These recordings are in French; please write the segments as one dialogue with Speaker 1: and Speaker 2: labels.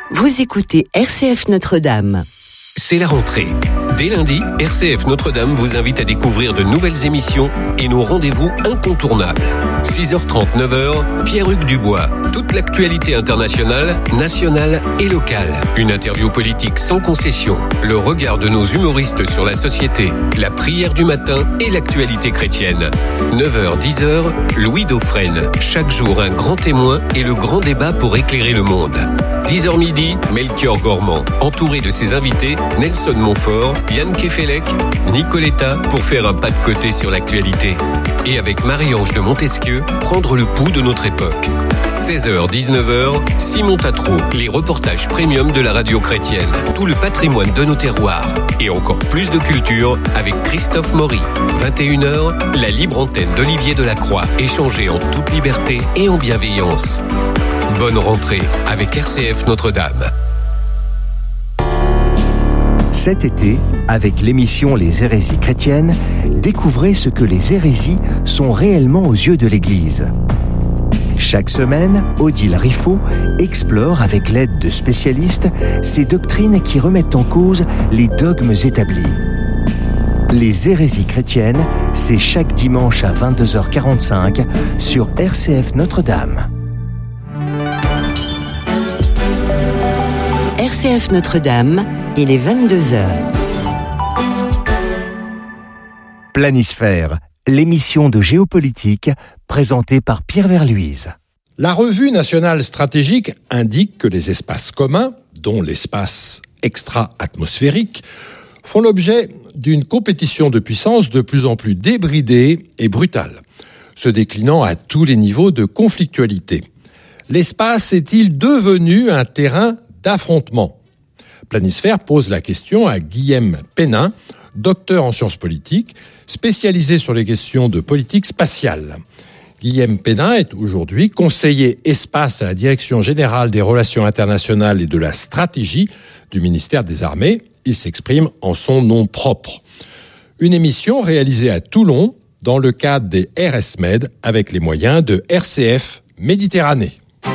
Speaker 1: Vous écoutez RCF Notre-Dame.
Speaker 2: C'est la rentrée. Dès lundi, RCF Notre-Dame vous invite à découvrir de nouvelles émissions et nos rendez-vous incontournables. 6h30, 9h, Pierre-Hugues Dubois. Toute l'actualité internationale, nationale et locale. Une interview politique sans concession. Le regard de nos humoristes sur la société. La prière du matin et l'actualité chrétienne. 9h, 10h, Louis Dauphren. Chaque jour, un grand témoin et le grand débat pour éclairer le monde. 10h midi, Melchior Gormand. Entouré de ses invités, Nelson Montfort, Yann Kefelec, Nicoletta, pour faire un pas de côté sur l'actualité. Et avec Marie-Ange de Montesquieu, prendre le pouls de notre époque. 16h, 19h, Simon Tatro, les reportages premium de la radio chrétienne. Tout le patrimoine de nos terroirs. Et encore plus de culture avec Christophe Maury. 21h, la libre antenne d'Olivier Delacroix. Échangée en toute liberté et en bienveillance. Bonne rentrée avec RCF Notre-Dame.
Speaker 3: Cet été, avec l'émission Les hérésies chrétiennes, découvrez ce que les hérésies sont réellement aux yeux de l'Église. Chaque semaine, Odile Riffaut explore avec l'aide de spécialistes ces doctrines qui remettent en cause les dogmes établis. Les hérésies chrétiennes, c'est chaque dimanche à 22h45 sur RCF Notre-Dame.
Speaker 1: RCF Notre-Dame, il est 22h.
Speaker 3: Planisphère, l'émission de géopolitique présentée par Pierre Verluise.
Speaker 4: La Revue nationale stratégique indique que les espaces communs, dont l'espace extra-atmosphérique, font l'objet d'une compétition de puissance de plus en plus débridée et brutale, se déclinant à tous les niveaux de conflictualité. L'espace est-il devenu un terrain d'affrontement ? Planisphère pose la question à Guillaume Pénin, docteur en sciences politiques, spécialisé sur les questions de politique spatiale. Guillaume Pénin est aujourd'hui conseiller espace à la Direction générale des relations internationales et de la stratégie du ministère des Armées. Il s'exprime en son nom propre. Une émission réalisée à Toulon dans le cadre des RSMed avec les moyens de RCF Méditerranée.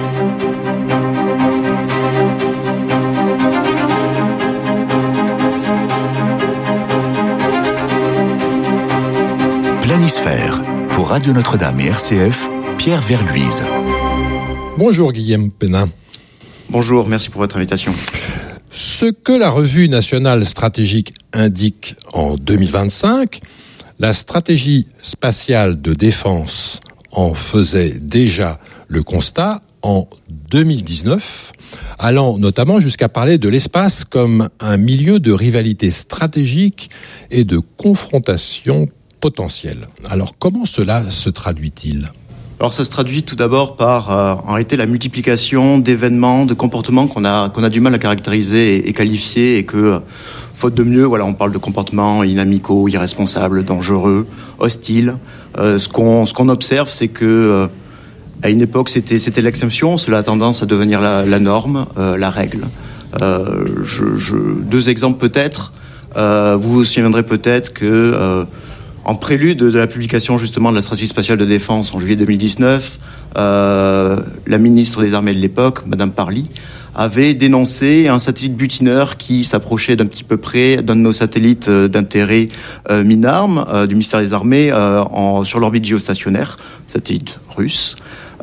Speaker 5: Planisphère, pour Radio Notre-Dame et RCF, Pierre Verluise.
Speaker 4: Bonjour Guillaume Pénin.
Speaker 6: Bonjour, merci pour votre invitation.
Speaker 4: Ce que la Revue nationale stratégique indique en 2025, la stratégie spatiale de défense en faisait déjà le constat en 2019, allant notamment jusqu'à parler de l'espace comme un milieu de rivalité stratégique et de confrontation potentielle. Alors comment cela se traduit-il ?
Speaker 6: Alors ça se traduit tout d'abord par en réalité la multiplication d'événements, de comportements qu'on a du mal à caractériser et qualifier, et que faute de mieux, on parle de comportements inamicaux, irresponsables, dangereux, hostiles. Ce qu'on observe, c'est que à une époque c'était l'exception, cela a tendance à devenir la norme, la règle. Deux exemples peut-être. Vous vous souviendrez peut-être que en prélude de la publication justement de la stratégie spatiale de défense en juillet 2019, la ministre des Armées de l'époque, Madame Parly, avait dénoncé un satellite butineur qui s'approchait d'un petit peu près d'un de nos satellites d'intérêt MINARM du ministère des Armées sur l'orbite géostationnaire, satellite russe.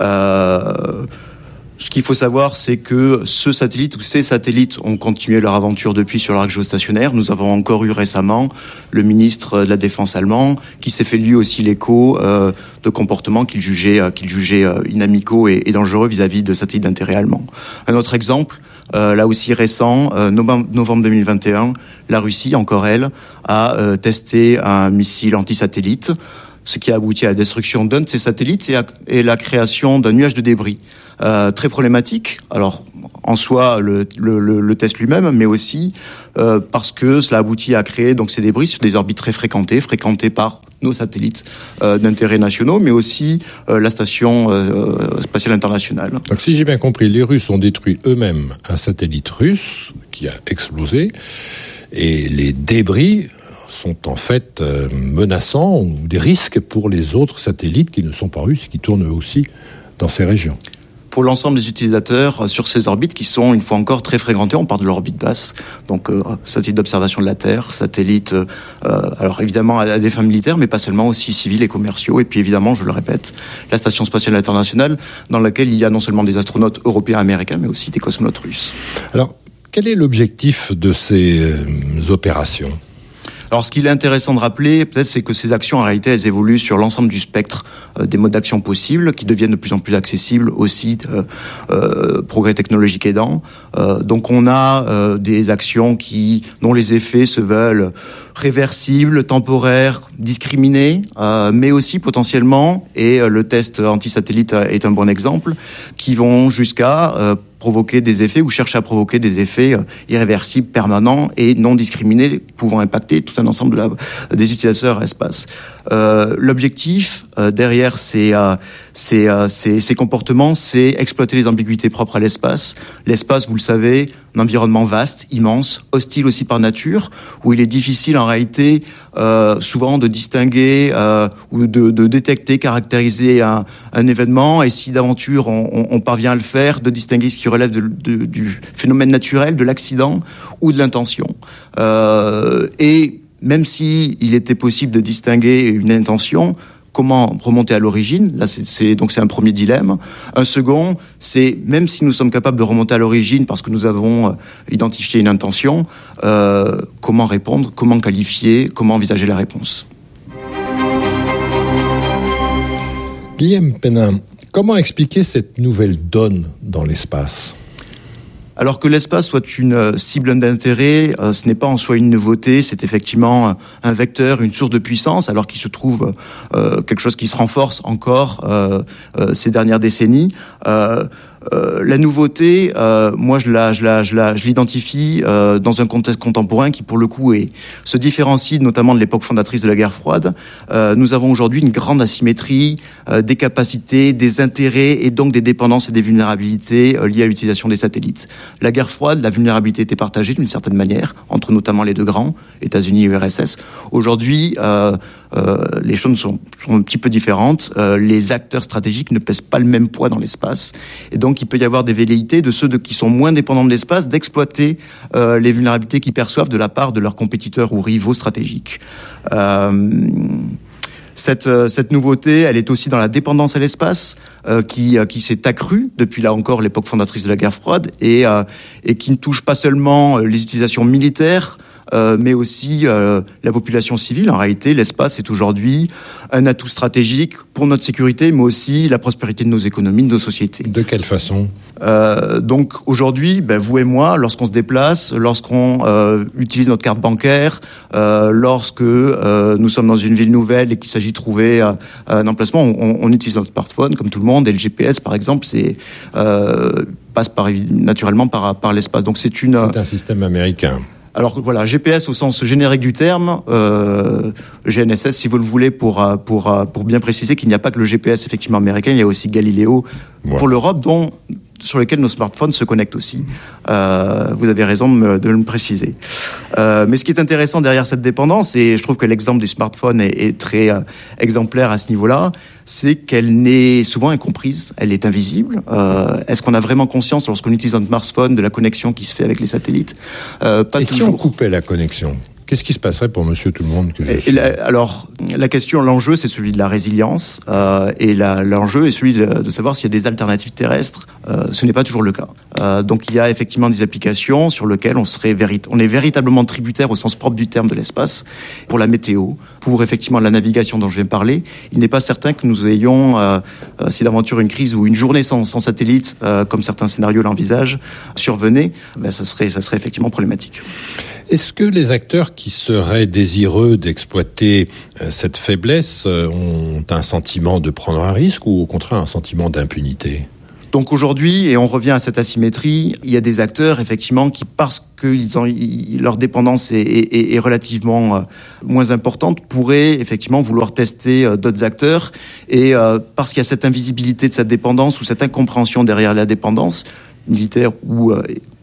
Speaker 6: Ce qu'il faut savoir, c'est que ce satellite ou ces satellites ont continué leur aventure depuis sur l'arc géostationnaire. Nous avons encore eu récemment le ministre de la Défense allemand qui s'est fait lui aussi l'écho de comportements qu'il jugeait inamicaux et dangereux vis-à-vis de satellites d'intérêt allemands. Un autre exemple, là aussi récent, novembre 2021, la Russie, encore elle, a testé un missile anti-satellite, ce qui a abouti à la destruction d'un de ces satellites et la création d'un nuage de débris. Très problématique, alors en soi le test lui-même, mais aussi parce que cela aboutit à créer donc ces débris sur des orbites très fréquentées par nos satellites d'intérêt nationaux, mais aussi la station spatiale internationale.
Speaker 4: Donc si j'ai bien compris, les Russes ont détruit eux-mêmes un satellite russe qui a explosé, et les débris sont en fait menaçants ou des risques pour les autres satellites qui ne sont pas russes, qui tournent eux aussi dans ces régions.
Speaker 6: pour l'ensemble des utilisateurs sur ces orbites qui sont, une fois encore, très fréquentées. On parle de l'orbite basse, donc satellite d'observation de la Terre, satellite, alors évidemment à des fins militaires, mais pas seulement, aussi civils et commerciaux. Et puis évidemment, je le répète, la Station spatiale internationale, dans laquelle il y a non seulement des astronautes européens, américains, mais aussi des cosmonautes russes.
Speaker 4: Alors, quel est l'objectif de ces opérations ?
Speaker 6: Alors, ce qu'il est intéressant de rappeler, peut-être, c'est que ces actions, en réalité, elles évoluent sur l'ensemble du spectre des modes d'action possibles, qui deviennent de plus en plus accessibles aussi, progrès technologiques aidant. Donc, on a des actions dont les effets se veulent réversibles, temporaires, discriminés, mais aussi potentiellement, et le test anti-satellite est un bon exemple, qui vont jusqu'à provoquer des effets ou chercher à provoquer des effets irréversibles, permanents et non discriminés, pouvant impacter tout un ensemble des utilisateurs espace. L'objectif derrière ces comportements, c'est exploiter les ambiguïtés propres à l'espace. L'espace, vous le savez, un environnement vaste, immense, hostile aussi par nature, où il est difficile en réalité souvent de distinguer ou de détecter, caractériser un événement, et si d'aventure on parvient à le faire, de distinguer ce qui relève du phénomène naturel, de l'accident ou de l'intention. Et même si il était possible de distinguer une intention, comment remonter à l'origine ? Là, donc c'est un premier dilemme. Un second, c'est même si nous sommes capables de remonter à l'origine parce que nous avons identifié une intention, comment répondre, comment qualifier, comment envisager la réponse ?
Speaker 4: Guillaume Pénin, comment expliquer cette nouvelle donne dans l'espace ?
Speaker 6: Alors que l'espace soit une cible d'intérêt, ce n'est pas en soi une nouveauté, c'est effectivement un vecteur, une source de puissance, alors qu'il se trouve quelque chose qui se renforce encore ces dernières décennies. La nouveauté, moi je l'identifie dans un contexte contemporain qui pour le coup se différencie notamment de l'époque fondatrice de la guerre froide. Nous avons aujourd'hui une grande asymétrie des capacités, des intérêts et donc des dépendances et des vulnérabilités liées à l'utilisation des satellites. La guerre froide, la vulnérabilité était partagée d'une certaine manière entre notamment les deux grands, États-Unis et URSS. Aujourd'hui, les choses sont un petit peu différentes. Les acteurs stratégiques ne pèsent pas le même poids dans l'espace. Et donc, il peut y avoir des velléités de ceux qui sont moins dépendants de l'espace d'exploiter les vulnérabilités qu'ils perçoivent de la part de leurs compétiteurs ou rivaux stratégiques. Cette nouveauté, elle est aussi dans la dépendance à l'espace, qui s'est accrue depuis là encore l'époque fondatrice de la guerre froide et qui ne touche pas seulement les utilisations militaires, mais aussi la population civile. En réalité, l'espace est aujourd'hui un atout stratégique pour notre sécurité, mais aussi la prospérité de nos économies, de nos sociétés.
Speaker 4: De quelle façon ?
Speaker 6: Donc aujourd'hui, vous et moi, lorsqu'on se déplace, lorsqu'on utilise notre carte bancaire, lorsque nous sommes dans une ville nouvelle et qu'il s'agit de trouver un emplacement, on utilise notre smartphone comme tout le monde, et le GPS par exemple, passe naturellement par l'espace. Donc c'est
Speaker 4: un système américain.
Speaker 6: Alors voilà, GPS au sens générique du terme, GNSS si vous le voulez, pour bien préciser qu'il n'y a pas que le GPS effectivement américain, il y a aussi Galileo pour l'Europe, sur lequel nos smartphones se connectent aussi. Vous avez raison de le préciser. Mais ce qui est intéressant derrière cette dépendance, et je trouve que l'exemple des smartphones est très exemplaire à ce niveau-là, c'est qu'elle n'est souvent incomprise, elle est invisible. Est-ce qu'on a vraiment conscience, lorsqu'on utilise notre smartphone, de la connexion qui se fait avec les satellites ? Pas
Speaker 4: et
Speaker 6: toujours.
Speaker 4: Si on coupait la connexion ? Qu'est-ce qui se passerait pour monsieur tout le monde que je suis ?
Speaker 6: Alors, l'enjeu, c'est celui de la résilience, et l'enjeu est celui de savoir s'il y a des alternatives terrestres. Ce n'est pas toujours le cas. Donc, il y a effectivement des applications sur lesquelles on est véritablement tributaire au sens propre du terme de l'espace, pour la météo, pour effectivement la navigation dont je viens de parler. Il n'est pas certain que nous ayons, si d'aventure une crise ou une journée sans satellite, comme certains scénarios l'envisagent, survenait, ça serait effectivement problématique.
Speaker 4: Est-ce que les acteurs qui seraient désireux d'exploiter cette faiblesse ont un sentiment de prendre un risque ou au contraire un sentiment d'impunité ?
Speaker 6: Donc aujourd'hui, et on revient à cette asymétrie, il y a des acteurs effectivement qui, parce que leur dépendance est relativement moins importante, pourraient effectivement vouloir tester d'autres acteurs, et parce qu'il y a cette invisibilité de cette dépendance ou cette incompréhension derrière la dépendance militaire ou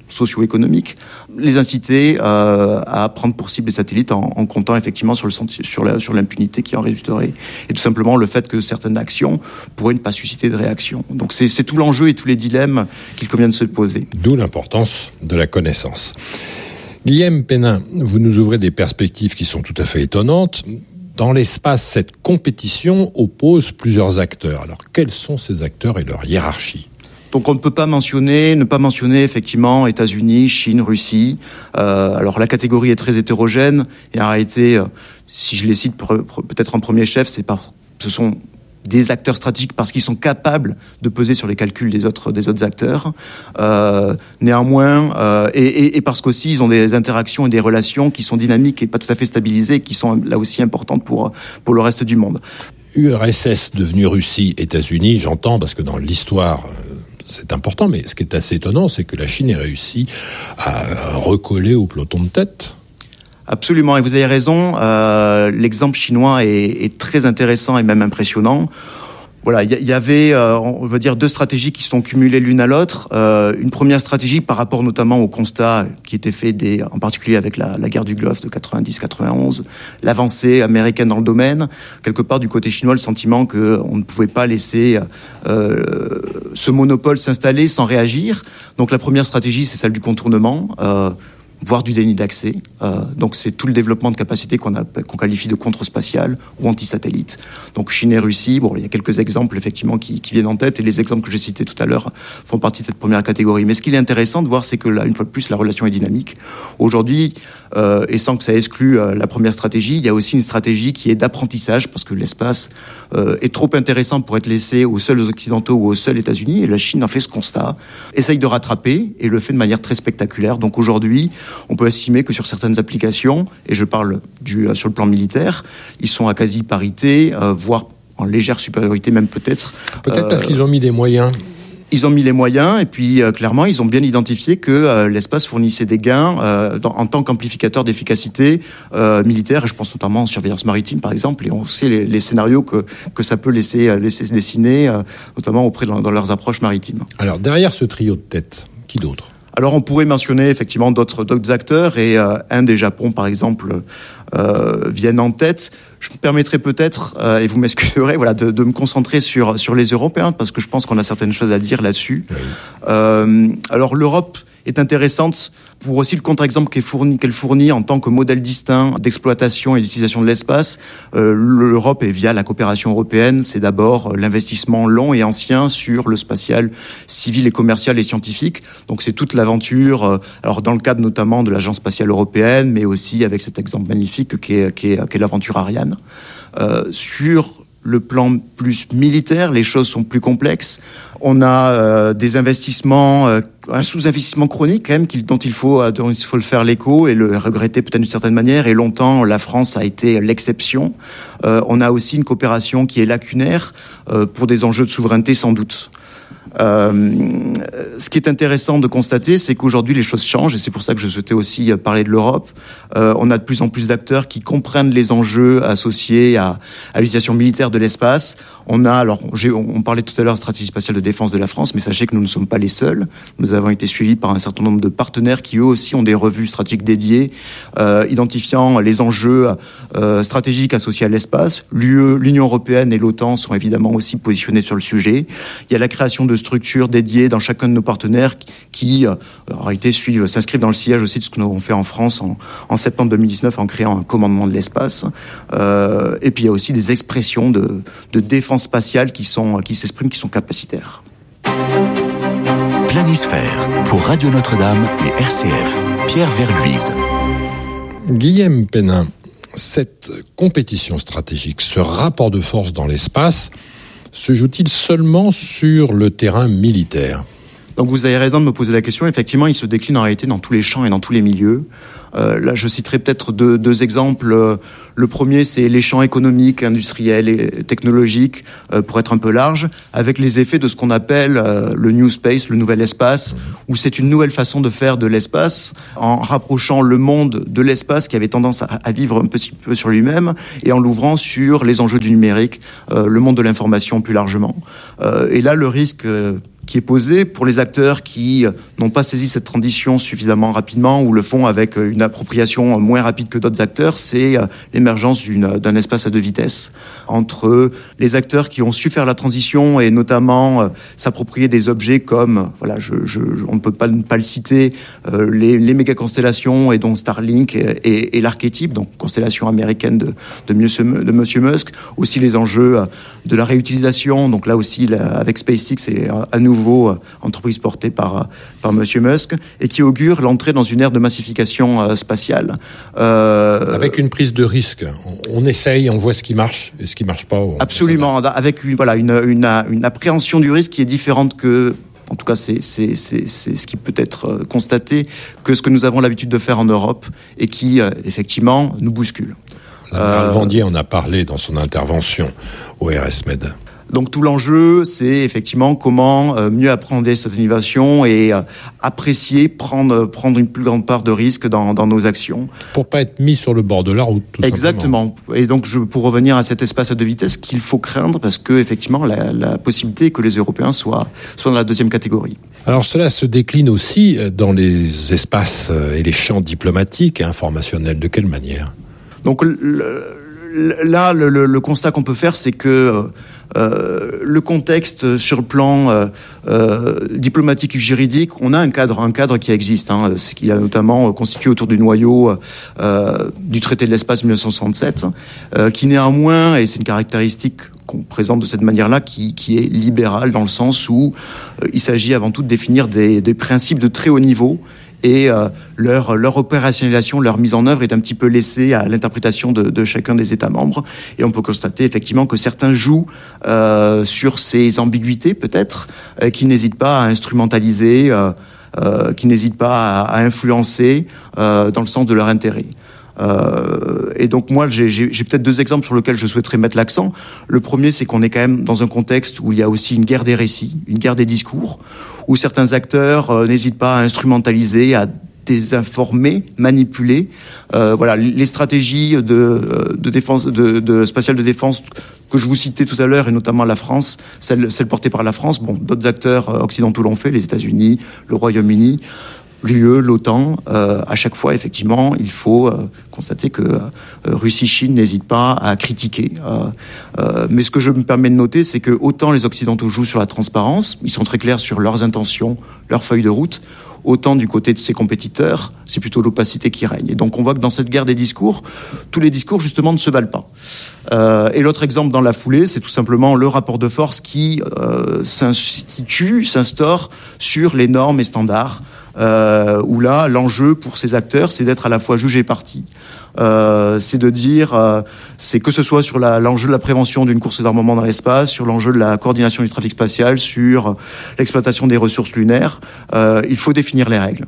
Speaker 6: socio-économiques, les inciter à prendre pour cible les satellites en comptant effectivement sur l'impunité qui en résulterait, et tout simplement le fait que certaines actions pourraient ne pas susciter de réaction. Donc c'est tout l'enjeu et tous les dilemmes qu'il convient de se poser.
Speaker 4: D'où l'importance de la connaissance. Guillaume Pénin, vous nous ouvrez des perspectives qui sont tout à fait étonnantes. Dans l'espace, cette compétition oppose plusieurs acteurs. Alors, quels sont ces acteurs et leur hiérarchie ?
Speaker 6: Donc on ne peut pas ne pas mentionner effectivement États-Unis, Chine, Russie. Alors la catégorie est très hétérogène et en réalité, si je les cite peut-être en premier chef, ce sont des acteurs stratégiques parce qu'ils sont capables de peser sur les calculs des autres acteurs. Néanmoins, et parce qu'aussi ils ont des interactions et des relations qui sont dynamiques et pas tout à fait stabilisées, qui sont là aussi importantes pour le reste du monde.
Speaker 4: URSS devenue Russie, États-Unis, j'entends parce que dans l'histoire c'est important, mais ce qui est assez étonnant, c'est que la Chine ait réussi à recoller au peloton de tête.
Speaker 6: Absolument, et vous avez raison, l'exemple chinois est très intéressant et même impressionnant. Voilà, il y avait, on va dire, deux stratégies qui sont cumulées l'une à l'autre. Une première stratégie par rapport notamment au constat qui était fait en particulier avec la guerre du Golfe de 90-91, l'avancée américaine dans le domaine. Quelque part, du côté chinois, le sentiment qu'on ne pouvait pas laisser ce monopole s'installer sans réagir. Donc la première stratégie, c'est celle du contournement, voire du déni d'accès. Donc c'est tout le développement de capacités qu'on qualifie de contre-spatiales ou anti-satellites. Donc Chine et Russie, il y a quelques exemples effectivement qui viennent en tête, et les exemples que j'ai cités tout à l'heure font partie de cette première catégorie. Mais ce qu'il est intéressant de voir, c'est que là, une fois de plus, la relation est dynamique. Aujourd'hui, et sans que ça exclue la première stratégie, il y a aussi une stratégie qui est d'apprentissage, parce que l'espace est trop intéressant pour être laissé aux seuls Occidentaux ou aux seuls États-Unis, et la Chine en fait ce constat, essaye de rattraper, et le fait de manière très spectaculaire. Donc aujourd'hui, on peut estimer que sur certaines applications, et je parle sur le plan militaire, ils sont à quasi-parité, voire en légère supériorité même peut-être.
Speaker 4: Peut-être parce qu'ils ont mis des moyens.
Speaker 6: Ils ont mis les moyens, et puis clairement, ils ont bien identifié que l'espace fournissait des gains en tant qu'amplificateur d'efficacité militaire, et je pense notamment en surveillance maritime, par exemple, et on sait les scénarios que ça peut laisser dessiner, notamment dans leurs approches maritimes.
Speaker 4: Alors, derrière ce trio de tête, qui d'autre ?
Speaker 6: Alors on pourrait mentionner effectivement d'autres acteurs, et Inde et Japon par exemple viennent en tête. Je me permettrai peut-être, et vous m'excuserez, de me concentrer sur les Européens, parce que je pense qu'on a certaines choses à dire là-dessus. Oui. Alors l'Europe est intéressante pour aussi le contre-exemple qu'elle fournit en tant que modèle distinct d'exploitation et d'utilisation de l'espace. L'Europe, et via la coopération européenne, c'est d'abord l'investissement long et ancien sur le spatial civil et commercial et scientifique. Donc c'est toute l'aventure, alors dans le cadre notamment de l'Agence spatiale européenne, mais aussi avec cet exemple magnifique qu'est l'aventure Ariane. Sur le plan plus militaire, les choses sont plus complexes. On a des investissements, un sous-investissement chronique quand même dont il faut le faire l'écho et le regretter peut-être d'une certaine manière. Et longtemps, la France a été l'exception. On a aussi une coopération qui est lacunaire pour des enjeux de souveraineté sans doute. Ce qui est intéressant de constater, c'est qu'aujourd'hui les choses changent, et c'est pour ça que je souhaitais aussi parler de l'Europe. On a de plus en plus d'acteurs qui comprennent les enjeux associés à l'utilisation militaire de l'espace. On parlait tout à l'heure de stratégie spatiale de défense de la France, mais sachez que nous ne sommes pas les seuls. Nous avons été suivis par un certain nombre de partenaires qui eux aussi ont des revues stratégiques dédiées, identifiant les enjeux stratégiques associés à l'espace. L'Union européenne et l'OTAN sont évidemment aussi positionnés sur le sujet. Il y a la création de structures dédiées dans chacun de nos partenaires qui en réalité s'inscrivent dans le sillage aussi de ce que nous avons fait en France en septembre 2019 en créant un commandement de l'espace. Et puis il y a aussi des expressions de défense spatiale qui s'expriment, qui sont capacitaires.
Speaker 5: Planisphère pour Radio Notre-Dame et RCF. Pierre Verluise.
Speaker 4: Guillaume Pénin, cette compétition stratégique, ce rapport de force dans l'espace, se joue-t-il seulement sur le terrain militaire ?
Speaker 6: Donc vous avez raison de me poser la question. Effectivement, il se décline en réalité dans tous les champs et dans tous les milieux. Là, je citerai peut-être deux exemples. Le premier, c'est les champs économiques, industriels et technologiques, pour être un peu large, avec les effets de ce qu'on appelle le New Space, le nouvel espace, où c'est une nouvelle façon de faire de l'espace, en rapprochant le monde de l'espace qui avait tendance à vivre un petit peu sur lui-même, et en l'ouvrant sur les enjeux du numérique, le monde de l'information plus largement. Et là, le risque qui est posée pour les acteurs qui n'ont pas saisi cette transition suffisamment rapidement ou le font avec une appropriation moins rapide que d'autres acteurs, c'est l'émergence d'un espace à deux vitesses entre les acteurs qui ont su faire la transition et notamment s'approprier des objets comme, voilà, on ne peut pas ne pas le citer, les méga-constellations et donc Starlink et l'archétype, donc constellation américaine de Monsieur Musk, aussi les enjeux de la réutilisation, donc là aussi avec SpaceX et à nouveau entreprise portée par Monsieur Musk, et qui augure l'entrée dans une ère de massification spatiale.
Speaker 4: Avec une prise de risque, on essaye, on voit ce qui marche et ce qui marche pas.
Speaker 6: Absolument, avec une appréhension du risque qui est différente que, en tout cas c'est ce qui peut être constaté, que ce que nous avons l'habitude de faire en Europe et qui effectivement nous bouscule.
Speaker 4: L'amiral Vandier en a parlé dans son intervention au RSMed.
Speaker 6: Donc tout l'enjeu, c'est effectivement comment mieux appréhender cette innovation et apprécier, prendre une plus grande part de risque dans nos actions.
Speaker 4: Pour pas être mis sur le bord de la route, tout
Speaker 6: Exactement.
Speaker 4: Simplement.
Speaker 6: Et donc pour revenir à cet espace à deux vitesses qu'il faut craindre, parce que effectivement la possibilité est que les Européens soient dans la deuxième catégorie.
Speaker 4: Alors cela se décline aussi dans les espaces et les champs diplomatiques et informationnels. De quelle manière ?
Speaker 6: Donc là, le constat qu'on peut faire, c'est que le contexte sur le plan diplomatique et juridique, on a un cadre qui existe, ce qui a notamment constitué autour du noyau du traité de l'espace 1967, qui néanmoins, et c'est une caractéristique qu'on présente de cette manière-là, qui est libéral dans le sens où il s'agit avant tout de définir des principes de très haut niveau. Et leur opérationnalisation, leur mise en œuvre est un petit peu laissée à l'interprétation de chacun des États membres. Et on peut constater effectivement que certains jouent sur ces ambiguïtés peut-être, qui n'hésitent pas à instrumentaliser, qui n'hésitent pas à influencer dans le sens de leur intérêt. Et donc moi j'ai peut-être deux exemples sur lesquels je souhaiterais mettre l'accent. Le premier, c'est qu'on est quand même dans un contexte où il y a aussi une guerre des récits, une guerre des discours, où certains acteurs n'hésitent pas à instrumentaliser, à désinformer, manipuler. Voilà, les stratégies de défense, de spatiale de défense que je vous citais tout à l'heure, et notamment la France, celle portée par la France. Bon, d'autres acteurs occidentaux l'ont fait, les États-Unis, le Royaume-Uni, l'UE, l'OTAN. À chaque fois, effectivement, il faut constater que Russie-Chine n'hésite pas à critiquer. Mais ce que je me permets de noter, c'est que autant les Occidentaux jouent sur la transparence, ils sont très clairs sur leurs intentions, leurs feuilles de route, autant du côté de ses compétiteurs, c'est plutôt l'opacité qui règne. Et donc on voit que dans cette guerre des discours, tous les discours justement ne se valent pas. Et l'autre exemple dans la foulée, c'est tout simplement le rapport de force qui s'instaure sur les normes et standards, où là, l'enjeu pour ces acteurs, c'est d'être à la fois juge et partie. C'est de dire, c'est que ce soit sur l'enjeu de la prévention d'une course d'armement dans l'espace, sur l'enjeu de la coordination du trafic spatial, sur l'exploitation des ressources lunaires, il faut définir les règles.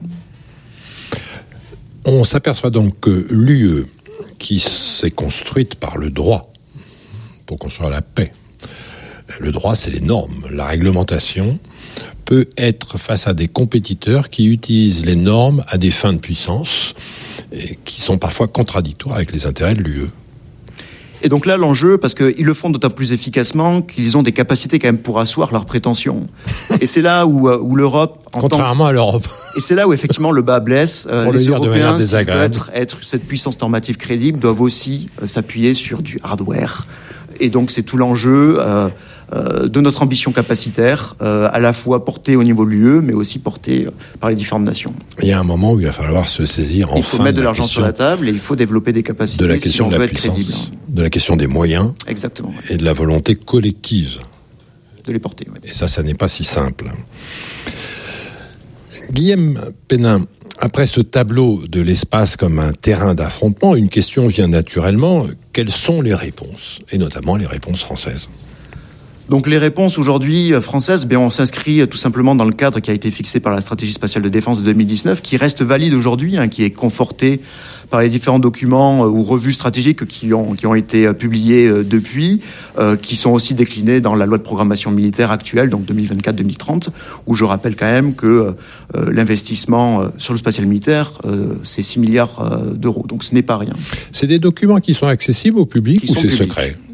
Speaker 4: On s'aperçoit donc que l'UE, qui s'est construite par le droit pour construire la paix, le droit, c'est les normes, la réglementation, peut être face à des compétiteurs qui utilisent les normes à des fins de puissance et qui sont parfois contradictoires avec les intérêts de l'UE.
Speaker 6: Et donc là, l'enjeu, parce qu'ils le font d'autant plus efficacement qu'ils ont des capacités quand même pour asseoir leurs prétentions. Et c'est là où l'Europe...
Speaker 4: Contrairement à l'Europe.
Speaker 6: Et c'est là où effectivement le bas blesse. Les Européens, s'ils veulent être cette puissance normative crédible, doivent aussi s'appuyer sur du hardware. Et donc c'est tout l'enjeu de notre ambition capacitaire, à la fois portée au niveau de l'UE, mais aussi portée par les différentes nations.
Speaker 4: Il y a un moment où il va falloir se saisir enfin.
Speaker 6: Il faut mettre de l'argent sur la table et il faut développer des capacités
Speaker 4: de la question
Speaker 6: si on
Speaker 4: de
Speaker 6: veut
Speaker 4: la
Speaker 6: être
Speaker 4: puissance,
Speaker 6: crédible.
Speaker 4: De la question des moyens.
Speaker 6: Exactement.
Speaker 4: Et de la volonté collective.
Speaker 6: De les porter, oui.
Speaker 4: Et ça n'est pas si simple. Guillaume Pénin, après ce tableau de l'espace comme un terrain d'affrontement, une question vient naturellement. Quelles sont les réponses ? Et notamment les réponses françaises.
Speaker 6: Donc les réponses aujourd'hui françaises, on s'inscrit tout simplement dans le cadre qui a été fixé par la stratégie spatiale de défense de 2019, qui reste valide aujourd'hui, qui est conforté par les différents documents ou revues stratégiques qui ont été publiés depuis, qui sont aussi déclinés dans la loi de programmation militaire actuelle, donc 2024-2030, où je rappelle quand même que l'investissement sur le spatial militaire, c'est 6 milliards d'euros, donc ce n'est pas rien.
Speaker 4: C'est des documents qui sont accessibles au public ou c'est secret ?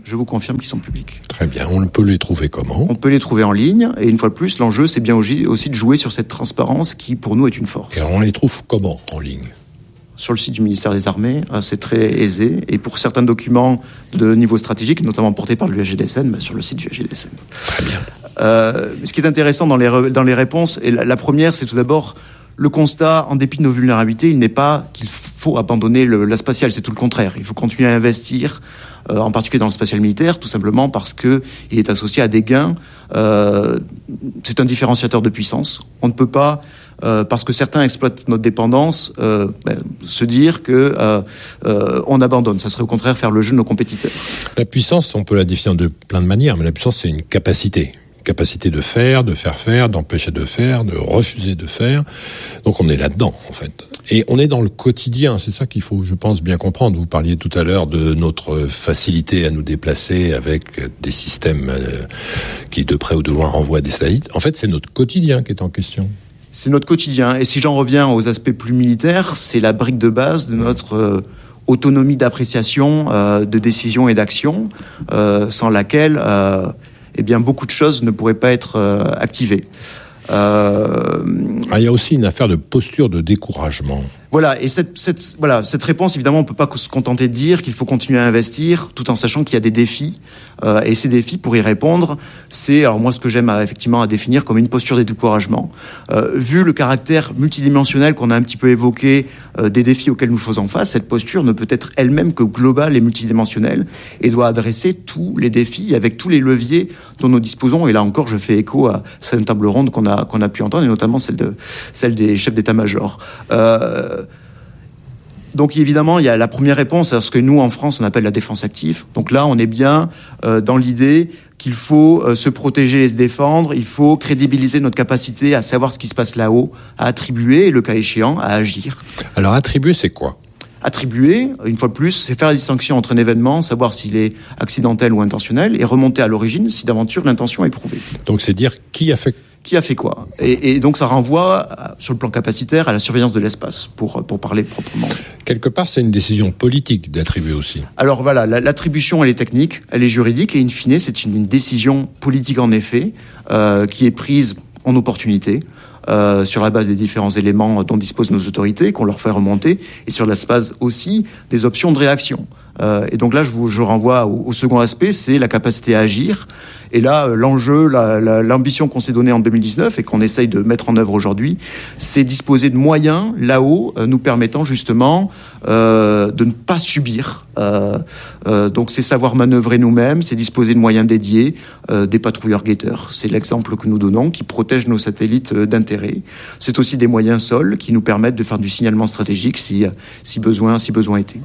Speaker 6: je vous confirme qu'ils sont publics.
Speaker 4: Très bien. On peut les trouver comment ?
Speaker 6: On peut les trouver en ligne. Et une fois de plus, l'enjeu, c'est bien aussi de jouer sur cette transparence qui, pour nous, est une force.
Speaker 4: Et alors, on les trouve comment en ligne ?
Speaker 6: Sur le site du ministère des Armées, c'est très aisé. Et pour certains documents de niveau stratégique, notamment portés par l'UAGDSN, sur le site du UAGDSN.
Speaker 4: Très bien.
Speaker 6: Ce qui est intéressant dans les réponses, et la première, c'est tout d'abord le constat, en dépit de nos vulnérabilités, il n'est pas qu'il faut abandonner la spatiale, c'est tout le contraire. Il faut continuer à investir, en particulier dans le spatial militaire, tout simplement parce que il est associé à des gains. C'est un différenciateur de puissance. On ne peut pas, parce que certains exploitent notre dépendance, se dire que on abandonne. Ça serait au contraire faire le jeu de nos compétiteurs.
Speaker 4: La puissance, on peut la définir de plein de manières, mais la puissance, c'est une capacité. Capacité de faire faire, d'empêcher de faire, de refuser de faire. Donc on est là-dedans, en fait. Et on est dans le quotidien, c'est ça qu'il faut, je pense, bien comprendre. Vous parliez tout à l'heure de notre facilité à nous déplacer avec des systèmes qui, de près ou de loin, renvoient des satellites. En fait, c'est notre quotidien qui est en question.
Speaker 6: C'est notre quotidien. Et si j'en reviens aux aspects plus militaires, c'est la brique de base de notre autonomie d'appréciation, de décision et d'action, sans laquelle... beaucoup de choses ne pourraient pas être activées. Il
Speaker 4: y a aussi une affaire de posture de découragement.
Speaker 6: Voilà, et cette réponse, évidemment, on ne peut pas se contenter de dire qu'il faut continuer à investir, tout en sachant qu'il y a des défis. Et ces défis, pour y répondre, c'est, alors moi, ce que j'aime effectivement à définir comme une posture de découragement. Vu le caractère multidimensionnel qu'on a un petit peu évoqué des défis auxquels nous faisons face, cette posture ne peut être elle-même que globale et multidimensionnelle et doit adresser tous les défis avec tous les leviers dont nous disposons. Et là encore, je fais écho à cette table ronde qu'on a pu entendre, et notamment celle des chefs d'état-major. Donc évidemment, il y a la première réponse à ce que nous, en France, on appelle la défense active. Donc là, on est bien dans l'idée qu'il faut se protéger et se défendre, il faut crédibiliser notre capacité à savoir ce qui se passe là-haut, à attribuer et, le cas échéant, à agir.
Speaker 4: Alors attribuer, c'est quoi ?
Speaker 6: Attribuer, une fois de plus, c'est faire la distinction entre un événement, savoir s'il est accidentel ou intentionnel, et remonter à l'origine si d'aventure l'intention est prouvée.
Speaker 4: Donc c'est dire qui a fait
Speaker 6: quoi. Et donc ça renvoie, sur le plan capacitaire, à la surveillance de l'espace, pour parler proprement.
Speaker 4: Quelque part, c'est une décision politique d'attribuer aussi.
Speaker 6: Alors voilà, l'attribution, elle est technique, elle est juridique, et in fine, c'est une décision politique en effet, qui est prise en opportunité, sur la base des différents éléments dont disposent nos autorités, qu'on leur fait remonter, et sur la base aussi des options de réaction. Et donc là, je renvoie au second aspect, c'est la capacité à agir. Et là, l'enjeu, l'ambition qu'on s'est donnée en 2019 et qu'on essaye de mettre en œuvre aujourd'hui, c'est disposer de moyens là-haut, nous permettant justement de ne pas subir. Donc c'est savoir manœuvrer nous-mêmes, c'est disposer de moyens dédiés, des patrouilleurs guetteurs. C'est l'exemple que nous donnons, qui protègent nos satellites d'intérêt. C'est aussi des moyens sols qui nous permettent de faire du signalement stratégique si besoin était.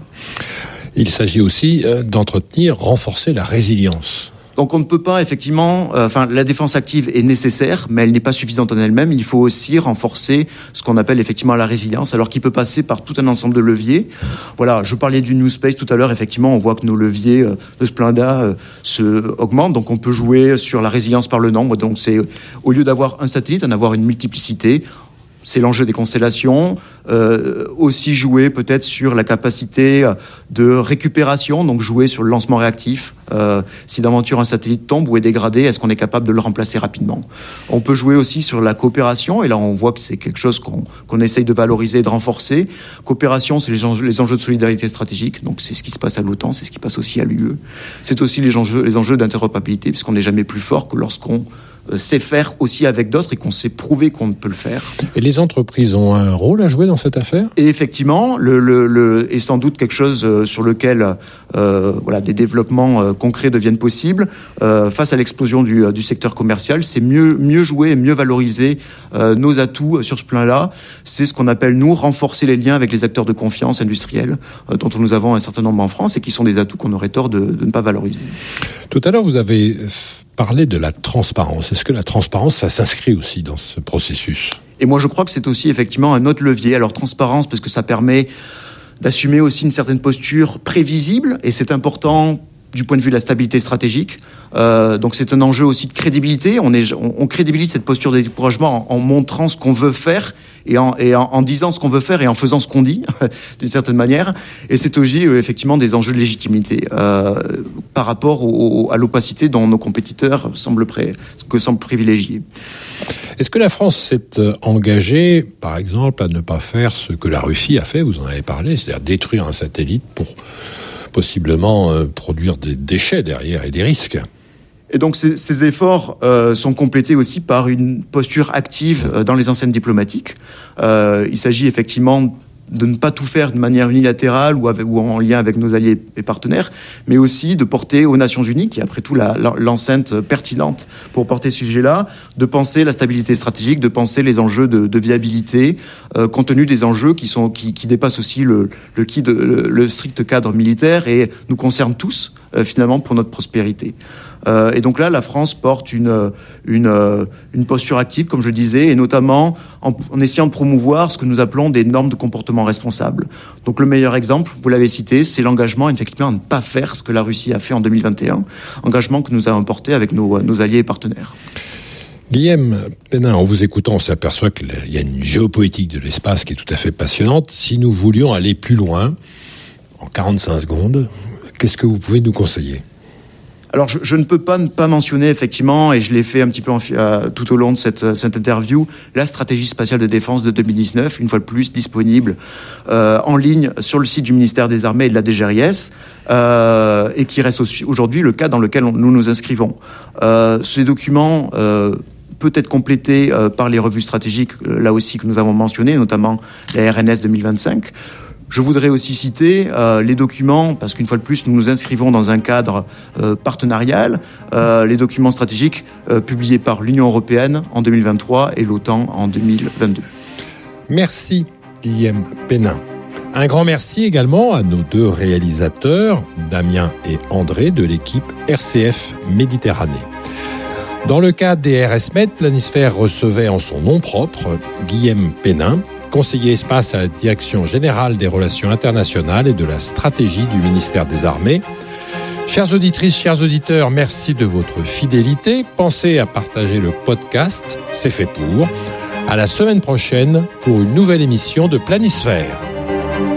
Speaker 6: Il
Speaker 4: s'agit aussi d'entretenir, renforcer la résilience.
Speaker 6: Donc on ne peut pas effectivement... la défense active est nécessaire, mais elle n'est pas suffisante en elle-même. Il faut aussi renforcer ce qu'on appelle effectivement la résilience, alors qui peut passer par tout un ensemble de leviers. Voilà, je parlais du New Space tout à l'heure. Effectivement, on voit que nos leviers de Splenda se augmentent. Donc on peut jouer sur la résilience par le nombre. Donc c'est, au lieu d'avoir un satellite, en avoir une multiplicité. C'est l'enjeu des constellations. Aussi jouer peut-être sur la capacité de récupération, donc jouer sur le lancement réactif. Si d'aventure un satellite tombe ou est dégradé, est-ce qu'on est capable de le remplacer rapidement ? On peut jouer aussi sur la coopération, et là on voit que c'est quelque chose qu'on essaye de valoriser et de renforcer. Coopération, c'est les enjeux de solidarité stratégique, donc c'est ce qui se passe à l'OTAN, c'est ce qui se passe aussi à l'UE. C'est aussi les enjeux d'interopérabilité, puisqu'on n'est jamais plus fort que lorsqu'on sait faire aussi avec d'autres et qu'on sait prouver qu'on peut le faire.
Speaker 4: Et les entreprises ont un rôle à jouer dans cette affaire ?
Speaker 6: Et effectivement, est sans doute quelque chose sur lequel des développements concrets deviennent possibles. Face à l'explosion du secteur commercial, c'est mieux jouer et mieux valoriser nos atouts sur ce plan-là. C'est ce qu'on appelle, nous, renforcer les liens avec les acteurs de confiance industriels, dont nous avons un certain nombre en France et qui sont des atouts qu'on aurait tort de ne pas valoriser.
Speaker 4: Tout à l'heure, vous avez parlé de la transparence. Est-ce que la transparence, ça s'inscrit aussi dans ce processus ?
Speaker 6: Et moi, je crois que c'est aussi effectivement un autre levier. Alors, transparence, parce que ça permet d'assumer aussi une certaine posture prévisible, et c'est important du point de vue de la stabilité stratégique. Donc c'est un enjeu aussi de crédibilité. On crédibilise cette posture de découragement en montrant ce qu'on veut faire et en disant ce qu'on veut faire et en faisant ce qu'on dit, d'une certaine manière. Et c'est aussi effectivement des enjeux de légitimité par rapport à l'opacité dont nos compétiteurs semblent privilégier.
Speaker 4: Est-ce que la France s'est engagée, par exemple, à ne pas faire ce que la Russie a fait, vous en avez parlé, c'est-à-dire détruire un satellite pour possiblement produire des déchets derrière et des risques?
Speaker 6: Et donc ces efforts sont complétés aussi par une posture active dans les enseignes diplomatiques. Il s'agit effectivement de ne pas tout faire de manière unilatérale ou en lien avec nos alliés et partenaires, mais aussi de porter aux Nations Unies, qui est après tout l'enceinte pertinente pour porter ce sujet-là, de penser la stabilité stratégique, de penser les enjeux de viabilité, compte tenu des enjeux qui dépassent aussi le strict cadre militaire et nous concernent tous, finalement, pour notre prospérité. Et donc là, la France porte une posture active, comme je le disais, et notamment en essayant de promouvoir ce que nous appelons des normes de comportement responsable. Donc le meilleur exemple, vous l'avez cité, c'est l'engagement effectivement à ne pas faire ce que la Russie a fait en 2021, engagement que nous avons porté avec nos alliés et partenaires.
Speaker 4: Guillaume Pénin, en vous écoutant, on s'aperçoit qu'il y a une géopolitique de l'espace qui est tout à fait passionnante. Si nous voulions aller plus loin, en 45 secondes, qu'est-ce que vous pouvez nous conseiller ?
Speaker 6: Alors, je ne peux pas ne pas mentionner, effectivement, et je l'ai fait un petit peu tout au long de cette interview, la stratégie spatiale de défense de 2019, une fois de plus disponible en ligne sur le site du ministère des Armées et de la DGRIS, et qui reste aujourd'hui le cas dans lequel nous nous inscrivons. Ces documents peut être complété par les revues stratégiques, là aussi, que nous avons mentionnées, notamment la RNS 2025. Je voudrais aussi citer les documents, parce qu'une fois de plus, nous nous inscrivons dans un cadre partenarial, les documents stratégiques publiés par l'Union européenne en 2023 et l'OTAN en 2022.
Speaker 4: Merci Guillaume Pénin. Un grand merci également à nos deux réalisateurs, Damien et André, de l'équipe RCF Méditerranée. Dans le cadre des RSMed, Planisphère recevait en son nom propre Guillaume Pénin, conseiller espace à la Direction générale des relations internationales et de la stratégie du ministère des Armées. Chères auditrices, chers auditeurs, merci de votre fidélité. Pensez à partager le podcast, c'est fait pour. À la semaine prochaine pour une nouvelle émission de Planisphère.